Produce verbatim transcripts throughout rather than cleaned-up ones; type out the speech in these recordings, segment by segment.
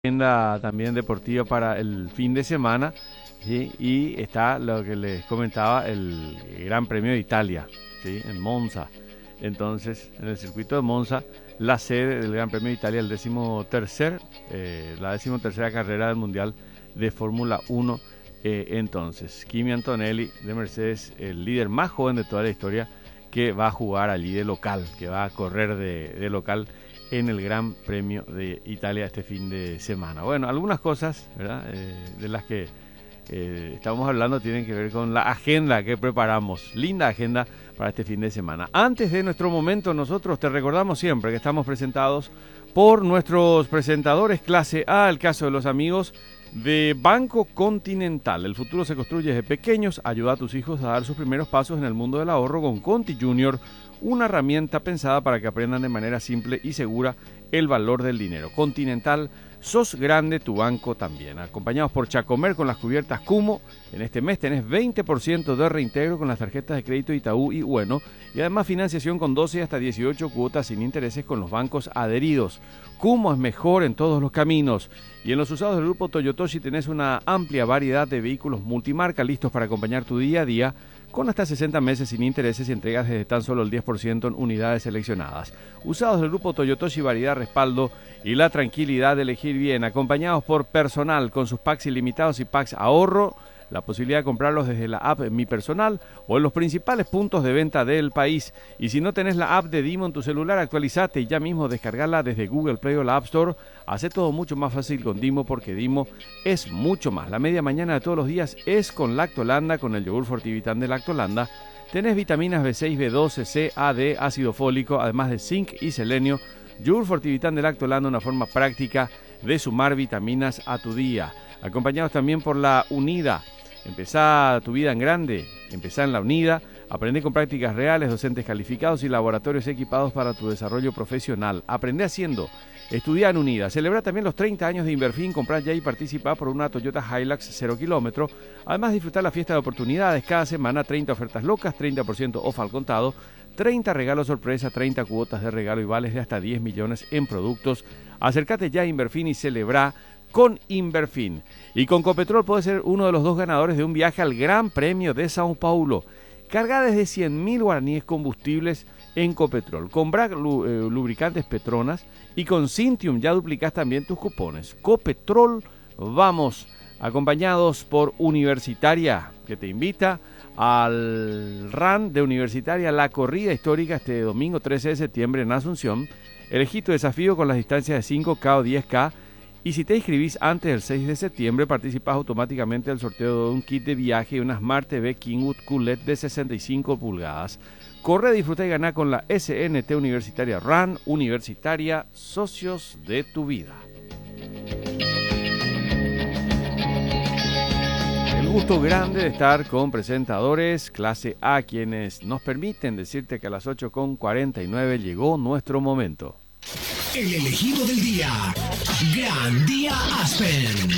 Agenda también deportiva para el fin de semana, ¿sí? Y está lo que les comentaba, el Gran Premio de Italia, ¿sí? En Monza. Entonces, en el circuito de Monza, la sede del Gran Premio de Italia, el décimo tercer, eh, la décimo tercera carrera del Mundial de Fórmula uno. Eh, entonces, Kimi Antonelli de Mercedes, el líder más joven de toda la historia, que va a jugar allí de local, que va a correr de, de local en el Gran Premio de Italia este fin de semana. Bueno, algunas cosas, ¿verdad? Eh, de las que eh, estamos hablando tienen que ver con la agenda que preparamos. Linda agenda para este fin de semana. Antes de nuestro momento, nosotros te recordamos siempre que estamos presentados por nuestros presentadores clase A, el caso de los amigos de Banco Continental. El futuro se construye desde pequeños. Ayuda a tus hijos a dar sus primeros pasos en el mundo del ahorro con Conti Junior, una herramienta pensada para que aprendan de manera simple y segura el valor del dinero. Continental, sos grande, tu banco también. Acompañados por Chacomer con las cubiertas Kumo. En este mes tenés veinte por ciento de reintegro con las tarjetas de crédito Itaú y Bueno. Y además financiación con doce hasta dieciocho cuotas sin intereses con los bancos adheridos. Kumo es mejor en todos los caminos. Y en los usados del grupo Toyotoshi tenés una amplia variedad de vehículos multimarca listos para acompañar tu día a día, con hasta sesenta meses sin intereses y entregas desde tan solo el diez por ciento en unidades seleccionadas. Usados del grupo Toyotoshi, variedad, respaldo y la tranquilidad de elegir bien. Acompañados por personal con sus packs ilimitados y packs ahorro. La posibilidad de comprarlos desde la app Mi Personal o en los principales puntos de venta del país. Y si no tenés la app de Dimo en tu celular, actualizate y ya mismo descargala desde Google Play o la App Store. Hace todo mucho más fácil con Dimo, porque Dimo es mucho más. La media mañana de todos los días es con Lactolanda, con el yogur Fortivitán de Lactolanda. Tenés vitaminas B seis, B doce, C, A, D, ácido fólico, además de zinc y selenio. Yogur Fortivitán de Lactolanda, una forma práctica de sumar vitaminas a tu día. Acompañados también por la Unida. Empezá tu vida en grande, empezá en la Unida, aprende con prácticas reales, docentes calificados y laboratorios equipados para tu desarrollo profesional. Aprende haciendo, estudia en Unida. Celebra también los treinta años de Inverfin, comprá ya y participa por una Toyota Hilux cero kilómetro. Además, disfrutar la fiesta de oportunidades cada semana, treinta ofertas locas, treinta por ciento off al contado, treinta regalos sorpresa, treinta cuotas de regalo y vales de hasta diez millones en productos. Acércate ya a Inverfin y celebra con Inverfin. Y con Copetrol puedes ser uno de los dos ganadores de un viaje al Gran Premio de Sao Paulo. Carga desde cien mil guaraníes combustibles en Copetrol. Con Bragg eh, Lubricantes Petronas y con Cintium ya duplicás también tus cupones. Copetrol, vamos, acompañados por Universitaria, que te invita al run de Universitaria, la corrida histórica este domingo trece de septiembre en Asunción. Elegí tu desafío con las distancias de cinco K o diez K. Y si te inscribís antes del seis de septiembre, participás automáticamente del sorteo de un kit de viaje y una Smart T V Kingwood Q L E D de sesenta y cinco pulgadas. Corre, disfruta y gana con la S N T Universitaria Run. Universitaria, socios de tu vida. El gusto grande de estar con presentadores clase A, quienes nos permiten decirte que a las ocho con cuarenta y nueve llegó nuestro momento. El elegido del día. Gran Día Aspen.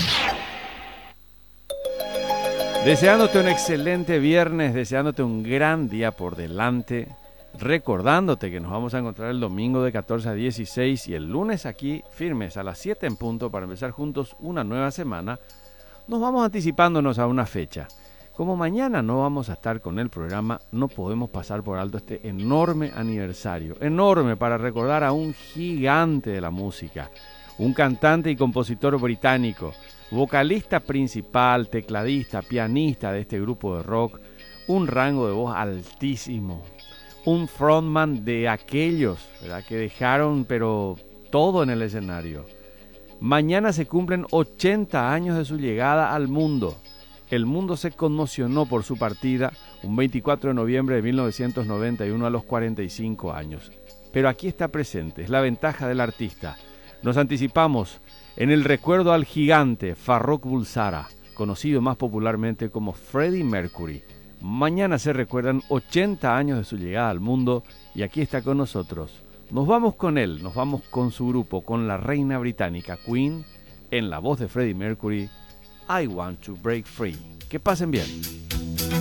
Deseándote un excelente viernes, deseándote un gran día por delante, recordándote que nos vamos a encontrar el domingo de catorce a dieciséis y el lunes aquí firmes a las siete en punto para empezar juntos una nueva semana. Nos vamos anticipándonos a una fecha. Como mañana no vamos a estar con el programa, no podemos pasar por alto este enorme aniversario, enorme para recordar a un gigante de la música, un cantante y compositor británico, vocalista principal, tecladista, pianista de este grupo de rock, un rango de voz altísimo, un frontman de aquellos, ¿verdad?, que dejaron pero todo en el escenario. Mañana se cumplen ochenta años de su llegada al mundo. El mundo se conmocionó por su partida un veinticuatro de noviembre de mil novecientos noventa y uno a los cuarenta y cinco años. Pero aquí está presente, es la ventaja del artista. Nos anticipamos en el recuerdo al gigante Farrokh Bulsara, conocido más popularmente como Freddie Mercury. Mañana se recuerdan ochenta años de su llegada al mundo y aquí está con nosotros. Nos vamos con él, nos vamos con su grupo, con la reina británica Queen, en la voz de Freddie Mercury, I Want to Break Free. Que pasen bien.